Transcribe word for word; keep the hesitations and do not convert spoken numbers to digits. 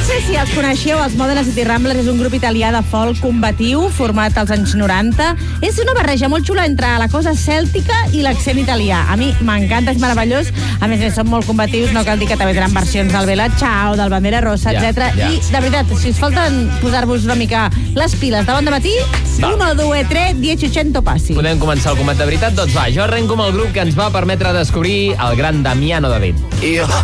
sé si els coneixeu, els Modena City Ramblers és un grup italià de folk combatiu format als anys noranta. És una barreja molt xula entre la cosa cèltica i l'accent italià. A mi m'encanta, és meravellós. A més, són molt combatius, no cal dir que també tenen versions del Bella Ciao, del Bandera Rosa, Ja, etcètera. ja. I, de veritat, si us falten posar-vos una mica les piles de bon dematí, uno, due, tre, dieci, cento passi. Podem començar el comet de veritat? Doncs va, jo arrenco amb el grup que ens va permetre descobrir el gran Damiano David. Io